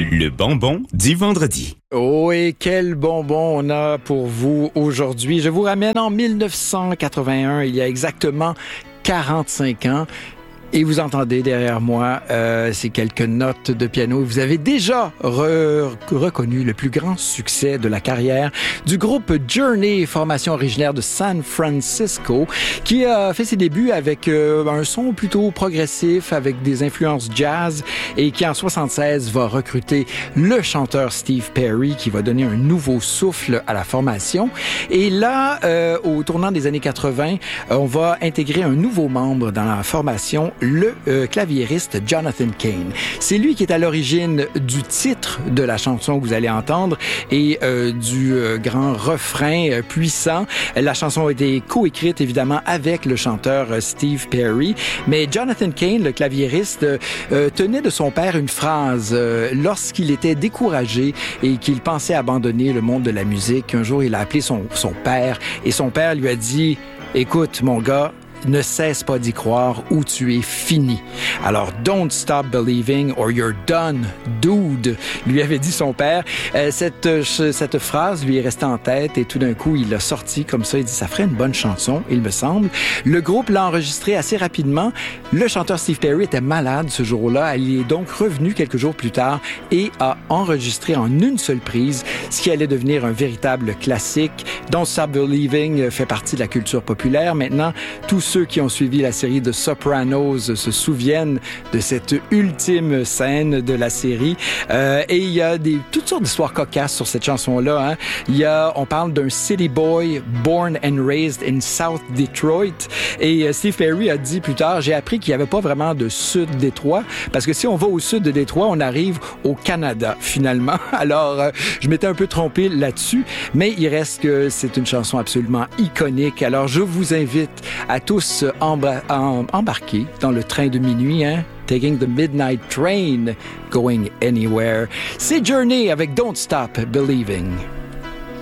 Le bonbon du vendredi. Oh, et quel bonbon on a pour vous aujourd'hui. Je vous ramène en 1981, il y a exactement 45 ans. Et vous entendez derrière moi ces quelques notes de piano. Vous avez déjà reconnu le plus grand succès de la carrière du groupe Journey, formation originaire de San Francisco, qui a fait ses débuts avec un son plutôt progressif, avec des influences jazz, et qui en 76 va recruter le chanteur Steve Perry, qui va donner un nouveau souffle à la formation. Et là, au tournant des années 80, on va intégrer un nouveau membre dans la formation, le claviériste Jonathan Cain. C'est lui qui est à l'origine du titre de la chanson que vous allez entendre et du grand refrain puissant. La chanson a été coécrite évidemment avec le chanteur Steve Perry, mais Jonathan Cain, le claviériste, tenait de son père une phrase lorsqu'il était découragé et qu'il pensait abandonner le monde de la musique. Un jour, il a appelé son père et son père lui a dit « Écoute, mon gars, ne cesse pas d'y croire ou tu es fini. » Alors, don't stop believing or you're done, dude, lui avait dit son père. Cette phrase lui est restée en tête et tout d'un coup, il l'a sorti comme ça. Il dit, ça ferait une bonne chanson, il me semble. Le groupe l'a enregistré assez rapidement. Le chanteur Steve Perry était malade ce jour-là. Il est donc revenu quelques jours plus tard et a enregistré en une seule prise ce qui allait devenir un véritable classique. Don't Stop Believing fait partie de la culture populaire. Maintenant, tous ceux qui ont suivi la série de Sopranos se souviennent de cette ultime scène de la série. Et il y a toutes sortes d'histoires cocasses sur cette chanson-là. Hein. On parle d'un city boy born and raised in South Detroit. Et Steve Perry a dit plus tard, j'ai appris qu'il n'y avait pas vraiment de sud Détroit, parce que si on va au sud de Détroit, on arrive au Canada, finalement. Alors, je m'étais un peu trompé là-dessus, mais il reste que c'est une chanson absolument iconique. Alors, je vous invite à tous embarquer dans le train de minuit, hein? Taking the midnight train, going anywhere. C'est Journey avec Don't Stop Believing.